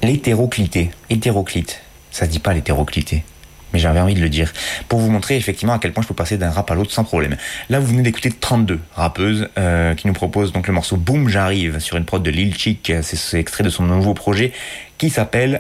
L'hétéroclité, hétéroclite, ça se dit pas l'hétéroclité, mais j'avais envie de le dire, pour vous montrer effectivement à quel point je peux passer d'un rap à l'autre sans problème. Là, vous venez d'écouter 32 rappeuses qui nous proposent donc le morceau Boom J'arrive sur une prod de Lil Chick, c'est extrait de son nouveau projet qui s'appelle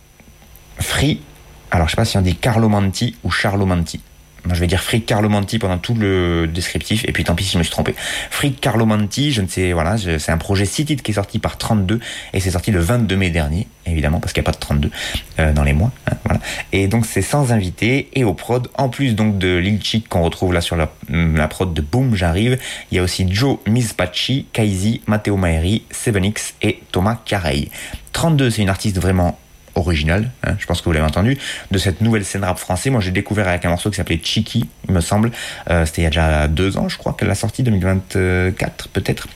Free, alors je sais pas si on dit Carlomanti ou Charlomanti. Moi, je vais dire Free Carlomanti pendant tout le descriptif, et puis tant pis si je me suis trompé. Free Carlomanti, je ne sais, voilà, c'est un projet 6 titres qui est sorti par 32, et c'est sorti le 22 mai dernier, évidemment, parce qu'il n'y a pas de 32 dans les mois, hein, voilà. Et donc, c'est sans invité, et au prod, en plus donc de Lil Chick qu'on retrouve là sur la prod de Boom J'arrive, il y a aussi Joe Mizpachi, Kaizi, Matteo Maeri, 7X et Thomas Carey. 32, c'est une artiste vraiment original, hein, je pense que vous l'avez entendu, de cette nouvelle scène rap français. Moi, j'ai découvert avec un morceau qui s'appelait Chiki, il me semble. C'était il y a déjà 2 ans, je crois, qu'elle l'a sorti, 2024 peut-être.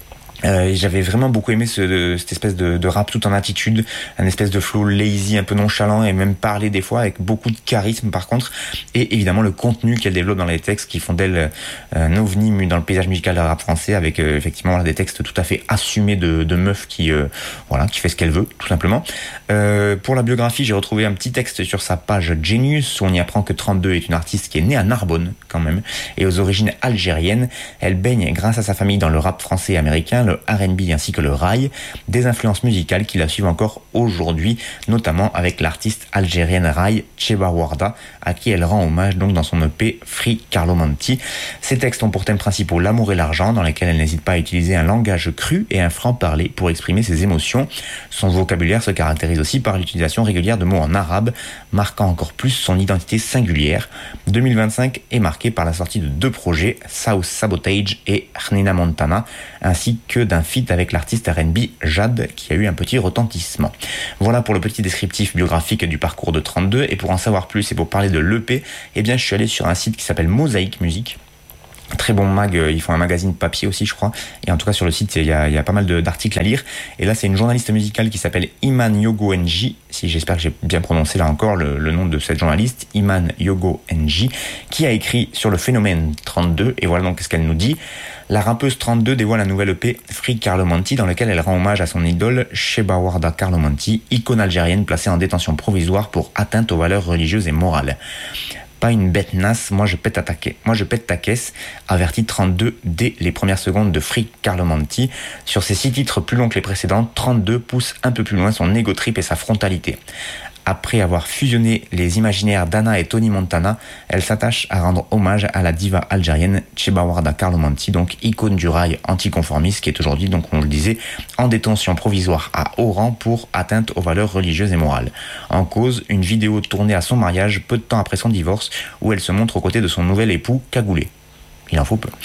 J'avais vraiment beaucoup aimé cette espèce de rap tout en attitude, un espèce de flow lazy, un peu nonchalant, et même parler des fois avec beaucoup de charisme par contre, et évidemment le contenu qu'elle développe dans les textes qui font d'elle un ovni dans le paysage musical du rap français, avec effectivement voilà, des textes tout à fait assumés de meuf qui fait ce qu'elle veut tout simplement. Pour la biographie, j'ai retrouvé un petit texte sur sa page Genius où on y apprend que 32 est une artiste qui est née à Narbonne quand même, et aux origines algériennes. Elle baigne grâce à sa famille dans le rap français et américain, le R&B ainsi que le rail, des influences musicales qui la suivent encore aujourd'hui, notamment avec l'artiste algérienne rail Cheba Warda, à qui elle rend hommage donc dans son EP Free Carlomanti. Ses textes ont pour thème principaux l'amour et l'argent, dans lesquels elle n'hésite pas à utiliser un langage cru et un franc-parler pour exprimer ses émotions. Son vocabulaire se caractérise aussi par l'utilisation régulière de mots en arabe, marquant encore plus son identité singulière. 2025 est marqué par la sortie de 2 projets, South Sabotage et Hnina Montana, ainsi que d'un feat avec l'artiste R&B Jade, qui a eu un petit retentissement. Voilà pour le petit descriptif biographique du parcours de 32, et pour en savoir plus et pour parler de l'EP, eh bien je suis allé sur un site qui s'appelle Mosaïque Musique. Très bon mag, ils font un magazine papier aussi je crois, et en tout cas sur le site il y a pas mal d'articles à lire, et là c'est une journaliste musicale qui s'appelle Iman Yogo NJ, si j'espère que j'ai bien prononcé là encore le nom de cette journaliste, Iman Yogo NJ, qui a écrit sur le phénomène 32, et voilà donc ce qu'elle nous dit. La rappeuse 32 dévoile un nouvel EP Free Carlomanti dans lequel elle rend hommage à son idole Cheba Warda Carlomanti, icône algérienne placée en détention provisoire pour atteinte aux valeurs religieuses et morales. Pas une bête nasse, moi je pète ta caisse, avertit 32 dès les premières secondes de Free Carlomanti. Sur ses 6 titres plus longs que les précédents, 32 pousse un peu plus loin son ego trip et sa frontalité. Après avoir fusionné les imaginaires d'Anna et Tony Montana, elle s'attache à rendre hommage à la diva algérienne Cheba Warda Carlomanti, donc icône du rail anticonformiste, qui est aujourd'hui, donc on le disait, en détention provisoire à Oran pour atteinte aux valeurs religieuses et morales. En cause, une vidéo tournée à son mariage peu de temps après son divorce, où elle se montre aux côtés de son nouvel époux cagoulé. Il en faut peu.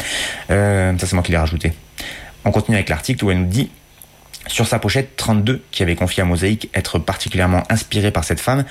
Ça c'est moi qui l'ai rajouté. On continue avec l'article où elle nous dit: sur sa pochette, 32, qui avait confié à Mosaïque être particulièrement inspiré par cette femme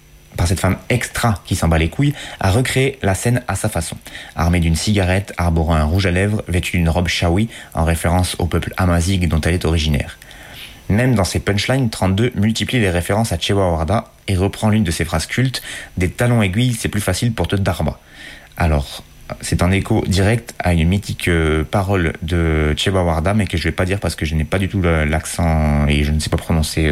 extra qui s'en bat les couilles, a recréé la scène à sa façon. Armée d'une cigarette, arborant un rouge à lèvres, vêtue d'une robe chaoui, en référence au peuple amazigh dont elle est originaire. Même dans ses punchlines, 32 multiplie les références à Cheba Warda et reprend l'une de ses phrases cultes: des talons aiguilles, c'est plus facile pour te darba. Alors, c'est un écho direct à une mythique parole de Cheba Warda, mais que je vais pas dire parce que je n'ai pas du tout l'accent et je ne sais pas prononcer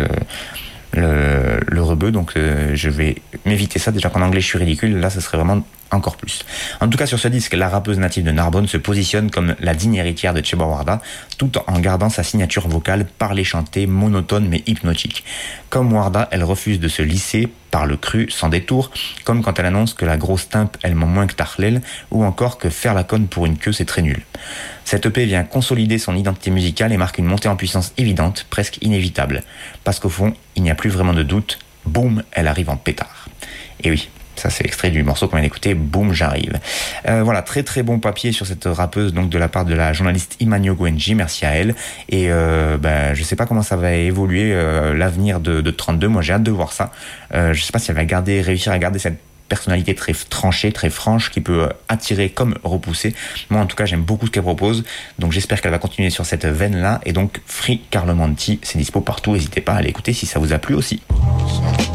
le rebeu, donc je vais m'éviter ça. Déjà qu'en anglais je suis ridicule, là ça serait vraiment encore plus. En tout cas, sur ce disque, la rappeuse native de Narbonne se positionne comme la digne héritière de Cheba Warda, tout en gardant sa signature vocale parlée chantée, monotone mais hypnotique. Comme Warda, elle refuse de se lisser par le cru sans détour, comme quand elle annonce que la grosse timpe elle ment moins que Tarlel, ou encore que faire la conne pour une queue c'est très nul. Cette EP vient consolider son identité musicale et marque une montée en puissance évidente, presque inévitable. Parce qu'au fond, il n'y a plus vraiment de doute, boum, elle arrive en pétard. Et oui, ça c'est extrait du morceau qu'on vient d'écouter, Boom J'arrive. Voilà, très très bon papier sur cette rappeuse, donc de la part de la journaliste Iman Yogo NJ, merci à elle. Et je sais pas comment ça va évoluer l'avenir de 32, moi j'ai hâte de voir ça. Je sais pas si elle va réussir à garder cette personnalité très tranchée, très franche, qui peut attirer comme repousser. Moi en tout cas j'aime beaucoup ce qu'elle propose, donc j'espère qu'elle va continuer sur cette veine là. Et donc Free Carlomanti, c'est dispo partout, n'hésitez pas à l'écouter si ça vous a plu aussi.